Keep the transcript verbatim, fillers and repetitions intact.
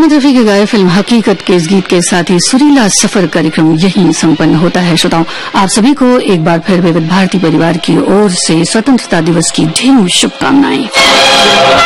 मोहम्मद रफी के गाए फिल्म हकीकत के इस गीत के साथ ही सुरीला सफर कार्यक्रम यहीं संपन्न होता है। श्रोताओं, आप सभी को एक बार फिर विविध भारती परिवार की ओर से स्वतंत्रता दिवस की ढेरों शुभकामनाएं।